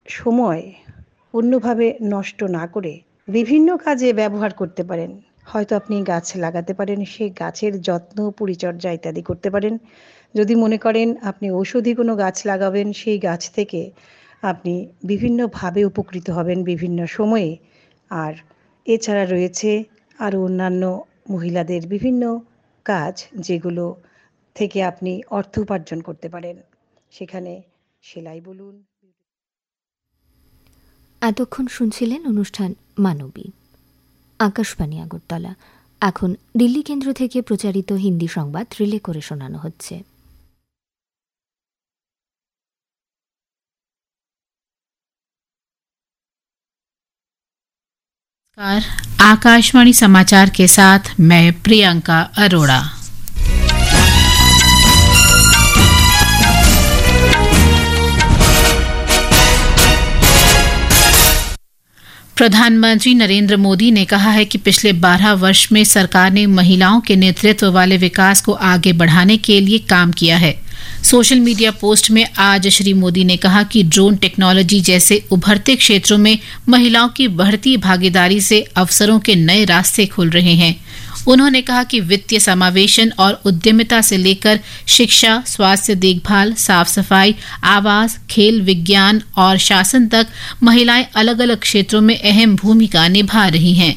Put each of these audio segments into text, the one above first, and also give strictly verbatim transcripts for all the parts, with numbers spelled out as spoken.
সময় অন্যভাবে নষ্ট না করে বিভিন্ন কাজে ব্যবহার করতে পারেন। হয়তো আপনি গাছ লাগাতে পারেন, সেই গাছের যত্ন, পরিচর্যা ইত্যাদি করতে পারেন। যদি মনে করেন আপনি ঔষধি কোনো গাছ লাগাবেন, সেই গাছ থেকে আপনি বিভিন্নভাবে উপকৃত হবেন বিভিন্ন সময়ে। আর এছাড়া রয়েছে আরও অন্যান্য মহিলাদের বিভিন্ন কাজ, যেগুলো থেকে আপনি অর্থ উপার্জন করতে পারেন। সেখানে সেলাই বলুন। এতক্ষণ শুনছিলেন অনুষ্ঠান মানবী, আকাশবাণী আগরতলা। এখন দিল্লি কেন্দ্র থেকে প্রচারিত হিন্দি সংবাদ রিলে করে শোনানো হচ্ছে। आकाशवाणी समाचार के साथ मैं प्रियंका अरोड़ा। प्रधानमंत्री नरेंद्र मोदी ने कहा है कि पिछले बारह वर्ष में सरकार ने महिलाओं के नेतृत्व वाले विकास को आगे बढ़ाने के लिए काम किया है। सोशल मीडिया पोस्ट में आज श्री मोदी ने कहा कि ड्रोन टेक्नोलॉजी जैसे उभरते क्षेत्रों में महिलाओं की बढ़ती भागीदारी से अवसरों के नए रास्ते खुल रहे हैं। उन्होंने कहा कि वित्तीय समावेशन और उद्यमिता से लेकर शिक्षा, स्वास्थ्य देखभाल, साफ सफाई, आवास, खेल, विज्ञान और शासन तक महिलाएं अलग अलग क्षेत्रों में अहम भूमिका निभा रही हैं।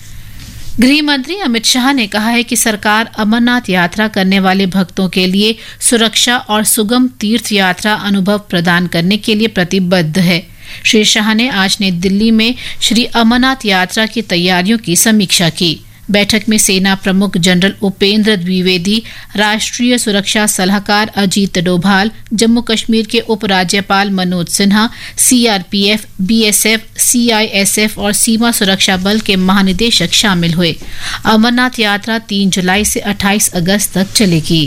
गृह मंत्री अमित शाह ने कहा है कि सरकार अमरनाथ यात्रा करने वाले भक्तों के लिए सुरक्षा और सुगम तीर्थ यात्रा अनुभव प्रदान करने के लिए प्रतिबद्ध है। श्री शाह ने आज नई दिल्ली में श्री अमरनाथ यात्रा की तैयारियों की समीक्षा की। बैठक में सेना प्रमुख जनरल उपेंद्र द्विवेदी, राष्ट्रीय सुरक्षा सलाहकार अजीत डोभाल, जम्मू कश्मीर के उपराज्यपाल Manoj Sinha, CRPF, BSF, CISF और सीमा सुरक्षा बल के महानिदेशक शामिल हुए। अमरनाथ यात्रा तीन जुलाई से अट्ठाईस अगस्त तक चलेगी।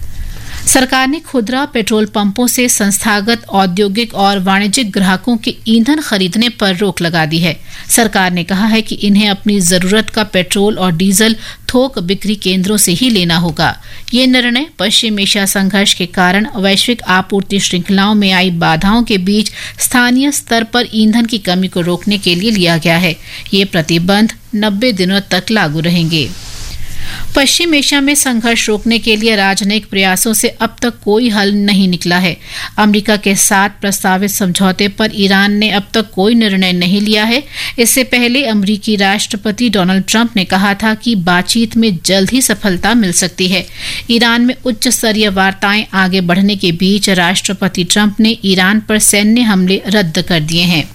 सरकार ने खुदरा पेट्रोल पंपों से संस्थागत औद्योगिक और वाणिज्यिक ग्राहकों के ईंधन खरीदने पर रोक लगा दी है। सरकार ने कहा है कि इन्हें अपनी जरूरत का पेट्रोल और डीजल थोक बिक्री केंद्रों से ही लेना होगा। ये निर्णय पश्चिम एशिया संघर्ष के कारण वैश्विक आपूर्ति श्रृंखलाओं में आई बाधाओं के बीच स्थानीय स्तर पर ईंधन की कमी को रोकने के लिए लिया गया है। ये प्रतिबंध नब्बे दिनों तक लागू रहेंगे। पश्चिम एशिया में संघर्ष रोकने के लिए राजनयिक प्रयासों से अब तक कोई हल नहीं निकला है। अमेरिका के साथ प्रस्तावित समझौते पर ईरान ने अब तक कोई निर्णय नहीं लिया है। इससे पहले अमेरिकी राष्ट्रपति डोनाल्ड ट्रंप ने कहा था कि बातचीत में जल्द ही सफलता मिल सकती है। ईरान में उच्च स्तरीय वार्ताएं आगे बढ़ने के बीच राष्ट्रपति ट्रंप ने ईरान पर सैन्य हमले रद्द कर दिए हैं।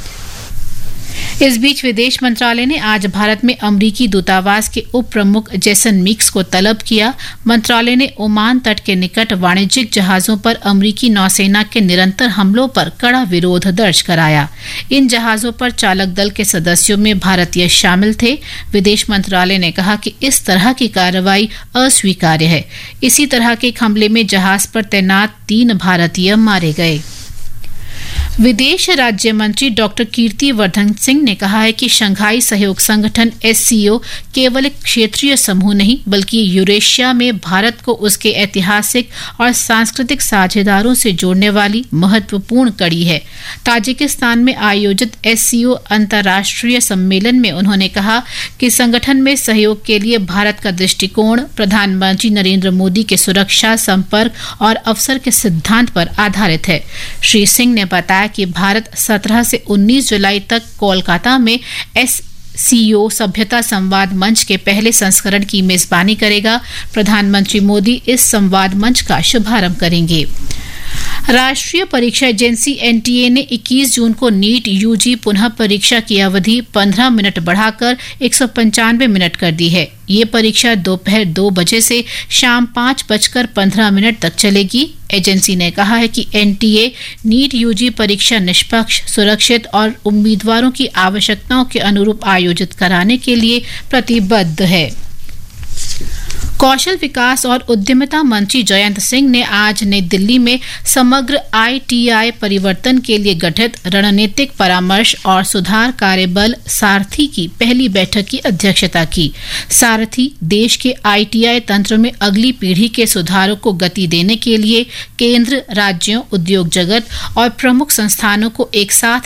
इस बीच विदेश मंत्रालय ने आज भारत में अमरीकी दूतावास के उप प्रमुख जेसन मीक्स को तलब किया। मंत्रालय ने ओमान तट के निकट वाणिज्यिक जहाजों पर अमरीकी नौसेना के निरंतर हमलों पर कड़ा विरोध दर्ज कराया। इन जहाजों पर चालक दल के सदस्यों में भारतीय शामिल थे। विदेश मंत्रालय ने कहा कि इस तरह की कार्रवाई अस्वीकार्य है। इसी तरह के हमले में जहाज पर तैनात तीन भारतीय मारे गए। विदेश राज्य मंत्री डॉक्टर कीर्ति वर्धन सिंह ने कहा है कि शंघाई सहयोग संगठन एससीओ केवल एक क्षेत्रीय समूह नहीं बल्कि यूरेशिया में भारत को उसके ऐतिहासिक और सांस्कृतिक साझेदारों से जोड़ने वाली महत्वपूर्ण कड़ी है। ताजिकिस्तान में आयोजित एससीओ अंतर्राष्ट्रीय सम्मेलन में उन्होंने कहा कि संगठन में सहयोग के लिए भारत का दृष्टिकोण प्रधानमंत्री नरेंद्र मोदी के सुरक्षा, संपर्क और अवसर के सिद्धांत पर आधारित है। श्री सिंह ने बताया कि भारत सत्रह से उन्नीस जुलाई तक कोलकाता में एस सीओ सभ्यता संवाद मंच के पहले संस्करण की मेजबानी करेगा। प्रधानमंत्री मोदी इस संवाद मंच का शुभारंभ करेंगे। राष्ट्रीय परीक्षा एजेंसी एनटीए ने इक्कीस जून को नीट यूजी पुनः परीक्षा की अवधि पंद्रह मिनट बढ़ाकर एक सौ पंचानवे मिनट कर दी है। ये परीक्षा दोपहर दो बजे से शाम पाँच बजकर पंद्रह मिनट तक चलेगी। एजेंसी ने कहा है कि एनटीए नीट यूजी परीक्षा निष्पक्ष, सुरक्षित और उम्मीदवारों की आवश्यकताओं के अनुरूप आयोजित कराने के लिए प्रतिबद्ध है। कौशल विकास और उद्यमिता मंत्री जयंत सिंह ने आज नई दिल्ली में समग्र आईटीआई परिवर्तन के लिए गठित रणनीतिक परामर्श और सुधार कार्यबल सारथी की पहली बैठक की अध्यक्षता की। सारथी देश के आईटीआई तंत्र में अगली पीढ़ी के सुधारों को गति देने के लिए केंद्र, राज्यों, उद्योग जगत और प्रमुख संस्थानों को एक साथ